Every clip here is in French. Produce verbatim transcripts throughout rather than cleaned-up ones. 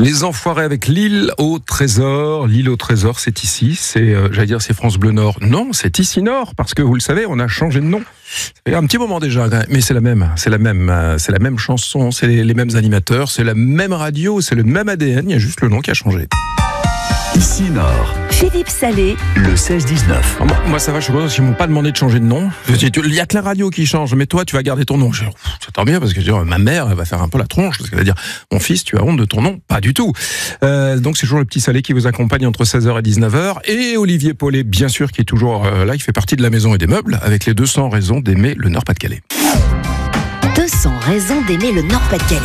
Les Enfoirés avec l'île au trésor. L'île au trésor, c'est ici. C'est, euh, j'allais dire, c'est France Bleu Nord. Non, c'est ici Nord, parce que vous le savez, on a changé de nom. Ça fait un petit moment déjà, mais c'est la même, c'est la même, euh, c'est la même chanson, c'est les, les mêmes animateurs, c'est la même radio, c'est le même A D N. Il y a juste le nom qui a changé. Ici Nord. Philippe Salé. Le seize dix-neuf. Moi, moi, ça va, je suis content, ils m'ont pas demandé de changer de nom. Je dis, il y a que la radio qui change, mais toi, tu vas garder ton nom. Je dis, ça tant mieux, parce que je dis, ma mère, elle va faire un peu la tronche, parce qu'elle va dire, mon fils, tu as honte de ton nom? Pas du tout. Euh, donc, c'est toujours le petit Salé qui vous accompagne entre seize heures et dix-neuf heures. Et Olivier Paulet, bien sûr, qui est toujours euh, là, qui fait partie de la maison et des meubles, avec les deux cents raisons d'aimer le Nord-Pas-de-Calais. deux cents raisons d'aimer le Nord-Pas-de-Calais.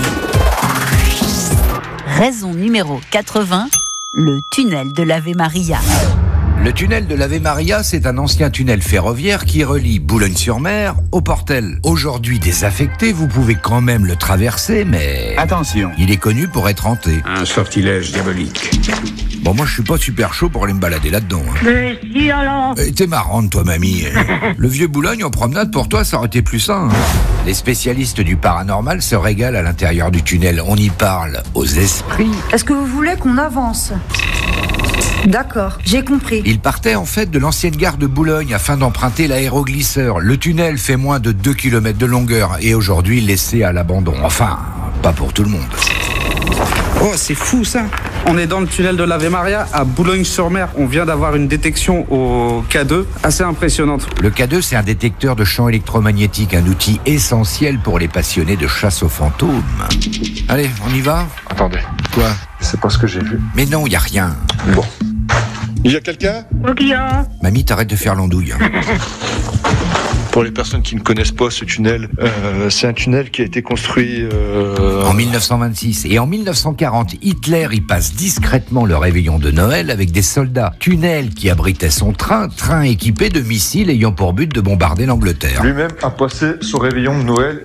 Raison numéro quatre-vingts, le tunnel de l'Ave Maria. Le tunnel de l'Ave Maria, c'est un ancien tunnel ferroviaire qui relie Boulogne-sur-Mer au Portel. Aujourd'hui désaffecté, vous pouvez quand même le traverser, mais... Attention, il est connu pour être hanté. un sortilège diabolique. Bon, moi, je suis pas super chaud pour aller me balader là-dedans. Hein. Mais si alors Eh, T'es marrante, toi, mamie. Le vieux Boulogne en promenade, pour toi, ça aurait été plus sain. Hein. Les spécialistes du paranormal se régalent à l'intérieur du tunnel. On y parle aux esprits. Est-ce que vous voulez qu'on avance ? D'accord, j'ai compris. Il partait en fait de l'ancienne gare de Boulogne afin d'emprunter l'aéroglisseur. Le tunnel fait moins de deux kilomètres de longueur et aujourd'hui laissé à l'abandon. Enfin, pas pour tout le monde. Oh, c'est fou ça! On est dans le tunnel de l'Ave Maria à Boulogne-sur-Mer. On vient d'avoir une détection au K deux assez impressionnante. Le K deux, c'est un détecteur de champs électromagnétiques, un outil essentiel pour les passionnés de chasse aux fantômes. Allez, on y va? Attendez, Quoi? c'est pas ce que j'ai vu. Mais non, y a rien. Bon. Il y a quelqu'un? Ok, hein. Mamie, t'arrêtes de faire l'andouille. Hein. Pour les personnes qui ne connaissent pas ce tunnel, euh, c'est un tunnel qui a été construit... Euh... En mille neuf cent vingt-six. Et en mille neuf cent quarante, Hitler y passe discrètement le réveillon de Noël avec des soldats. Tunnel qui abritait son train, train équipé de missiles ayant pour but de bombarder l'Angleterre. Lui-même a passé son réveillon de Noël